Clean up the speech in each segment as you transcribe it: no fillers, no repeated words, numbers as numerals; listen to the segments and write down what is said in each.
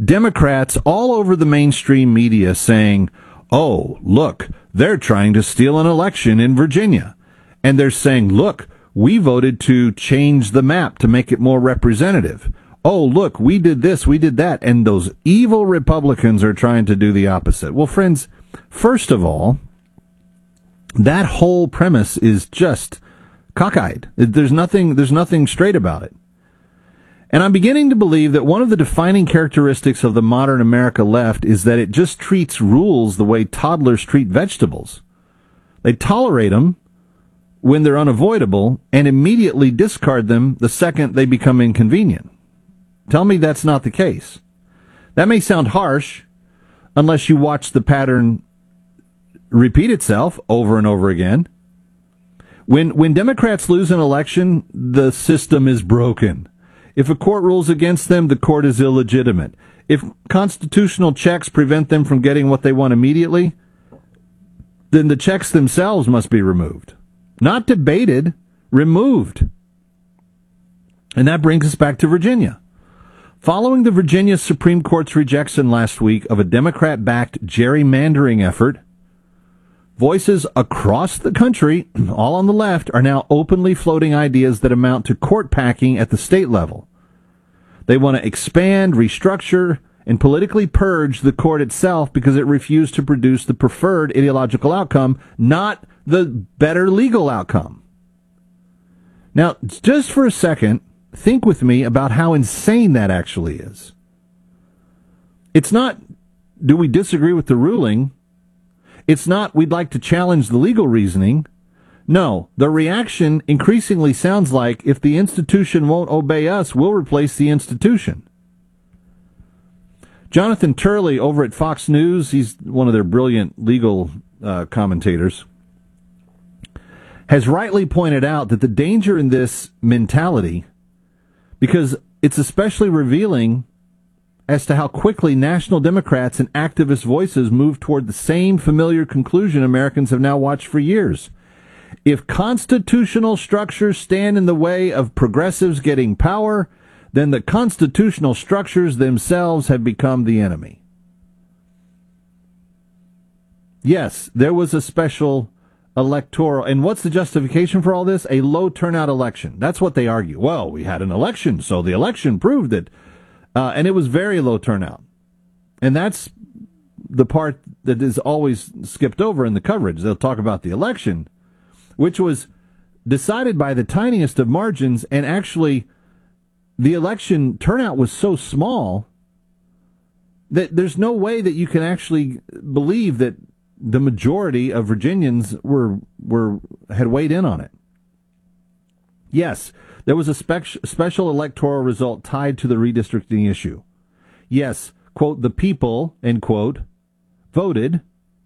Democrats all over the mainstream media saying, oh, look, they're trying to steal an election in Virginia. And they're saying, look, we voted to change the map to make it more representative. Oh, look, we did this, we did that. And those evil Republicans are trying to do the opposite. Well, friends, first of all, that whole premise is just cockeyed. There's nothing straight about it. And I'm beginning to believe that one of the defining characteristics of the modern America left is that it just treats rules the way toddlers treat vegetables. They tolerate them when they're unavoidable and immediately discard them the second they become inconvenient. Tell me that's not the case. That may sound harsh unless you watch the pattern repeat itself over and over again. When Democrats lose an election, the system is broken. If a court rules against them, the court is illegitimate. If constitutional checks prevent them from getting what they want immediately, then the checks themselves must be removed. Not debated, removed. And that brings us back to Virginia. Following the Virginia Supreme Court's rejection last week of a Democrat-backed gerrymandering effort, voices across the country, all on the left, are now openly floating ideas that amount to court packing at the state level. They want to expand, restructure, and politically purge the court itself because it refused to produce the preferred ideological outcome, not the better legal outcome. Now, just for a second, think with me about how insane that actually is. It's not, do we disagree with the ruling? It's not, we'd like to challenge the legal reasoning. No, the reaction increasingly sounds like, if the institution won't obey us, we'll replace the institution. Jonathan Turley over at Fox News, he's one of their brilliant legal commentators, has rightly pointed out that the danger in this mentality, because it's especially revealing as to how quickly national Democrats and activist voices move toward the same familiar conclusion Americans have now watched for years. If constitutional structures stand in the way of progressives getting power, then the constitutional structures themselves have become the enemy. Yes, there was a special electoral, and what's the justification for all this? A low turnout election. That's what they argue. Well, we had an election, so the election proved it. And it was very low turnout. And that's the part that is always skipped over in the coverage. They'll talk about the election, which was decided by the tiniest of margins, and actually the election turnout was so small that there's no way that you can actually believe that the majority of Virginians had weighed in on it. Yes, there was a special electoral result tied to the redistricting issue. Yes, quote, the people, end quote, voted.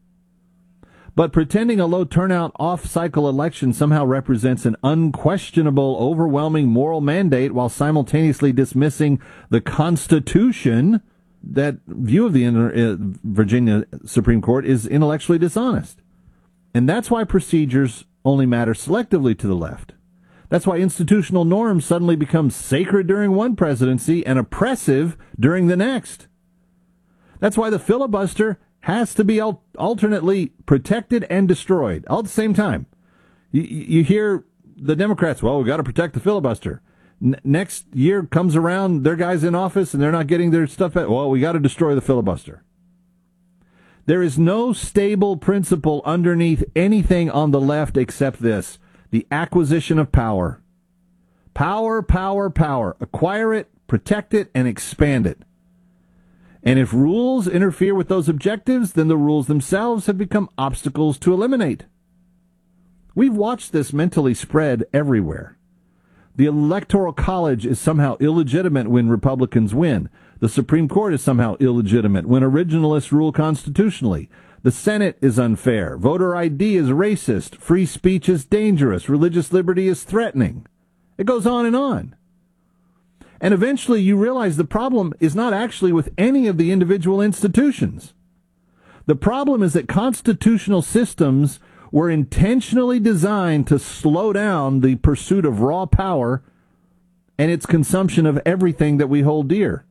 But pretending a low turnout off-cycle election somehow represents an unquestionable, overwhelming moral mandate while simultaneously dismissing the Constitution, that view of the Virginia Supreme Court is intellectually dishonest. And that's why procedures only matter selectively to the left. That's why institutional norms suddenly become sacred during one presidency and oppressive during the next. That's why the filibuster has to be alternately protected and destroyed all at the same time. You hear the Democrats, well, we got to protect the filibuster. Next year comes around, their guys in office, and they're not getting their stuff back. Well, we got to destroy the filibuster. There is no stable principle underneath anything on the left except this: the acquisition of power. Power, power, power. Acquire it, protect it, and expand it. And if rules interfere with those objectives, then the rules themselves have become obstacles to eliminate. We've watched this mentally spread everywhere. The Electoral College is somehow illegitimate when Republicans win. The Supreme Court is somehow illegitimate when originalists rule constitutionally. The Senate is unfair. Voter ID is racist. Free speech is dangerous. Religious liberty is threatening. It goes on and on. And eventually you realize the problem is not actually with any of the individual institutions. The problem is that constitutional systems were intentionally designed to slow down the pursuit of raw power and its consumption of everything that we hold dear.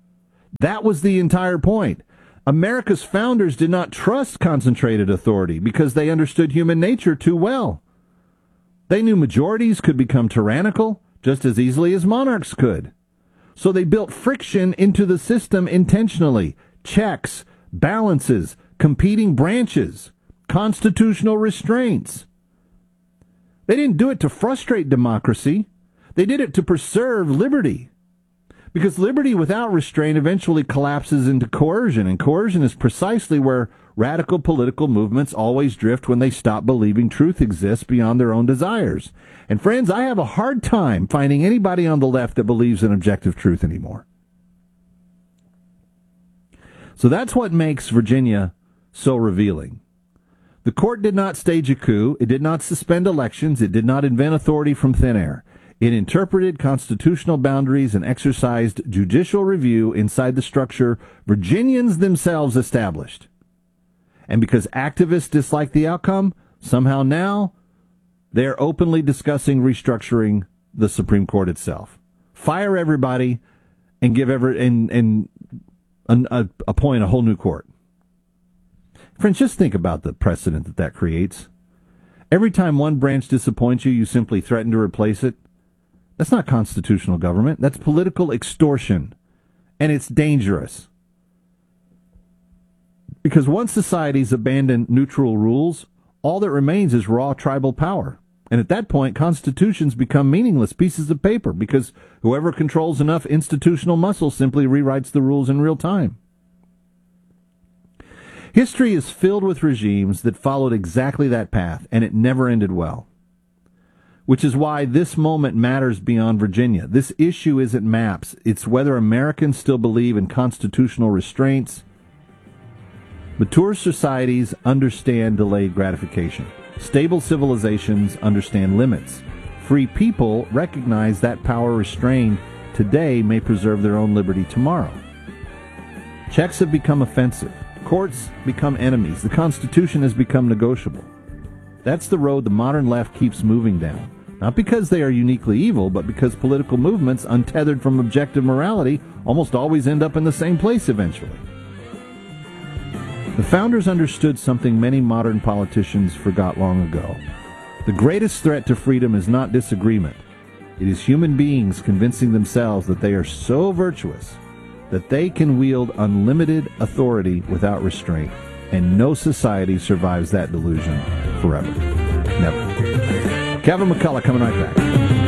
That was the entire point. America's founders did not trust concentrated authority because they understood human nature too well. They knew majorities could become tyrannical just as easily as monarchs could. So they built friction into the system intentionally. Checks, balances, competing branches, constitutional restraints. They didn't do it to frustrate democracy. They did it to preserve liberty. Because liberty without restraint eventually collapses into coercion, and coercion is precisely where radical political movements always drift when they stop believing truth exists beyond their own desires. And friends, I have a hard time finding anybody on the left that believes in objective truth anymore. So that's what makes Virginia so revealing. The court did not stage a coup. It did not suspend elections. It did not invent authority from thin air. It interpreted constitutional boundaries and exercised judicial review inside the structure Virginians themselves established. And because activists dislike the outcome, somehow now they're openly discussing restructuring the Supreme Court itself. Fire everybody and give appoint a whole new court. Friends, just think about the precedent that creates. Every time one branch disappoints you, you simply threaten to replace it. That's not constitutional government. That's political extortion. And it's dangerous. Because once societies abandon neutral rules, all that remains is raw tribal power. And at that point, constitutions become meaningless pieces of paper because whoever controls enough institutional muscle simply rewrites the rules in real time. History is filled with regimes that followed exactly that path, and it never ended well. Which is why this moment matters beyond Virginia. This issue isn't maps. It's whether Americans still believe in constitutional restraints. Mature societies understand delayed gratification. Stable civilizations understand limits. Free people recognize that power restrained today may preserve their own liberty tomorrow. Checks have become offensive. Courts become enemies. The Constitution has become negotiable. That's the road the modern left keeps moving down. Not because they are uniquely evil, but because political movements untethered from objective morality almost always end up in the same place eventually. The founders understood something many modern politicians forgot long ago. The greatest threat to freedom is not disagreement. It is human beings convincing themselves that they are so virtuous that they can wield unlimited authority without restraint. And no society survives that delusion forever. Never. Kevin McCullough coming right back.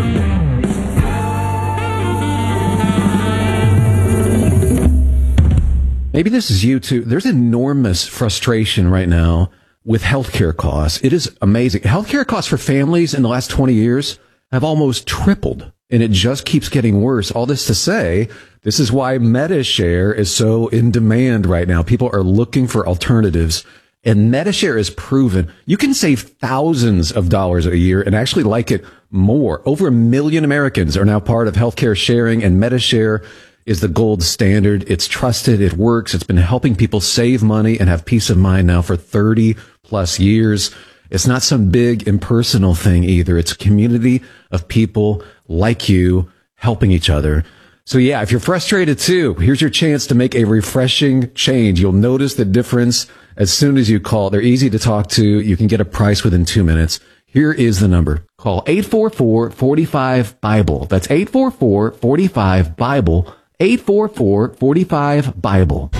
Maybe this is you too. There's enormous frustration right now with healthcare costs. It is amazing. Healthcare costs for families in the last 20 years have almost tripled, and it just keeps getting worse. All this to say, this is why MediShare is so in demand right now. People are looking for alternatives. And MediShare is proven you can save thousands of dollars a year and actually like it more. Over 1 million Americans are now part of healthcare sharing, and MediShare is the gold standard. It's trusted. It works. It's been helping people save money and have peace of mind now for 30 plus years. It's not some big impersonal thing either. It's a community of people like you helping each other. So yeah, if you're frustrated too, here's your chance to make a refreshing change. You'll notice the difference as soon as you call. They're easy to talk to. You can get a price within 2 minutes. Here is the number. Call 844-45-BIBLE. That's 844-45-BIBLE. 844-45-BIBLE.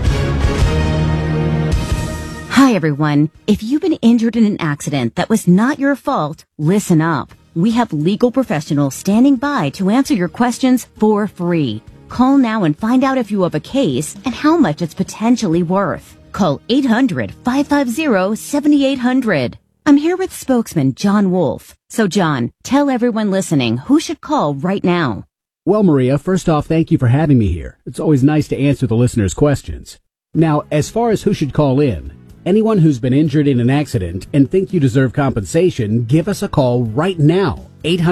Hi, everyone. If you've been injured in an accident that was not your fault, listen up. We have legal professionals standing by to answer your questions for free. Call now and find out if you have a case and how much it's potentially worth. Call 800-550-7800. I'm here with spokesman John Wolf. So, John, tell everyone listening who should call right now. Well, Maria, first off, thank you for having me here. It's always nice to answer the listeners' questions. Now, as far as who should call in, anyone who's been injured in an accident and think you deserve compensation, give us a call right now.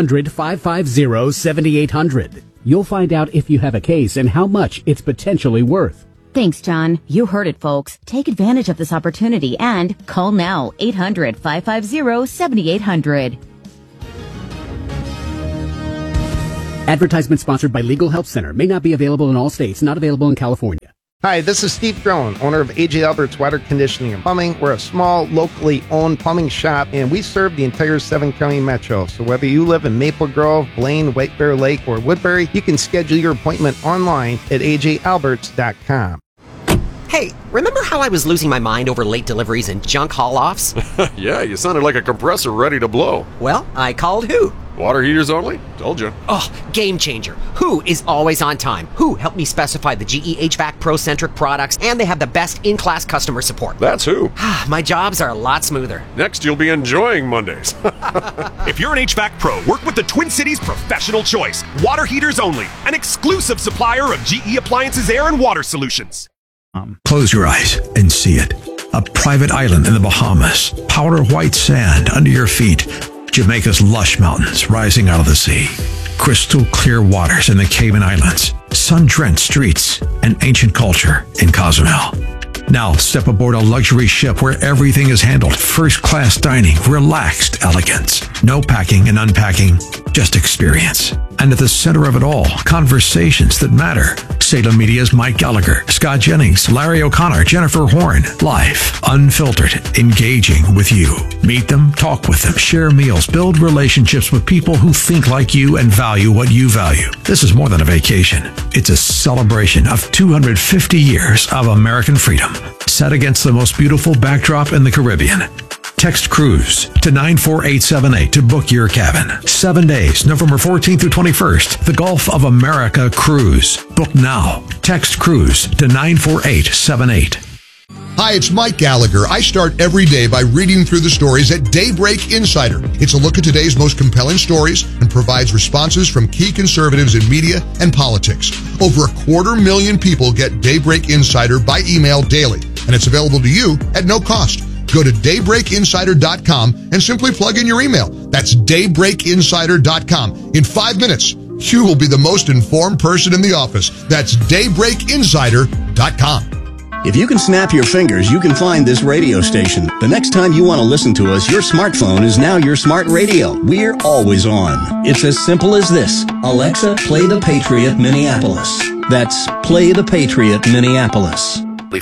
800-550-7800. You'll find out if you have a case and how much it's potentially worth. Thanks, John. You heard it, folks. Take advantage of this opportunity and call now. 800-550-7800. Advertisement sponsored by Legal Help Center. May not be available in all states. Not available in California. Hi, this is Steve Drone, owner of AJ Alberts Water Conditioning and Plumbing. We're a small, locally owned plumbing shop, and we serve the entire 7-county metro. So whether you live in Maple Grove, Blaine, White Bear Lake, or Woodbury, you can schedule your appointment online at ajalberts.com. Hey, remember how I was losing my mind over late deliveries and junk haul-offs? Yeah, you sounded like a compressor ready to blow. Well, I called Who. Water heaters only? Told you. Oh, game changer. Who is always on time. Who helped me specify the GE HVAC Pro-centric products, and they have the best in-class customer support. That's Who. My jobs are a lot smoother. Next, you'll be enjoying Mondays. If you're an HVAC pro, work with the Twin Cities Professional Choice. Water heaters only. An exclusive supplier of GE Appliances Air and Water Solutions. Close your eyes and see it. A private island in the Bahamas. Powder white sand under your feet. Jamaica's lush mountains rising out of the sea. Crystal clear waters in the Cayman Islands. Sun-drenched streets and ancient culture in Cozumel. Now step aboard a luxury ship where everything is handled. First-class dining, relaxed elegance. No packing and unpacking, just experience. And at the center of it all, conversations that matter. Salem Media's Mike Gallagher, Scott Jennings, Larry O'Connor, Jennifer Horn. Live, unfiltered, engaging with you. Meet them, talk with them, share meals, build relationships with people who think like you and value what you value. This is more than a vacation. It's a celebration of 250 years of American freedom, set against the most beautiful backdrop in the Caribbean. Text Cruise to 94878 to book your cabin. 7 days, November 14th through 21st. The Gulf of America Cruise. Book now. Text Cruise to 94878. Hi, it's Mike Gallagher. I start every day by reading through the stories at Daybreak Insider. It's a look at today's most compelling stories and provides responses from key conservatives in media and politics. Over 250,000 people get Daybreak Insider by email daily, and it's available to you at no cost. Go to daybreakinsider.com and simply plug in your email. That's daybreakinsider.com. In 5 minutes, you will be the most informed person in the office. That's daybreakinsider.com. If you can snap your fingers, you can find this radio station. The next time you want to listen to us, your smartphone is now your smart radio. We're always on. It's as simple as this. Alexa, play the Patriot Minneapolis. That's Play the Patriot Minneapolis.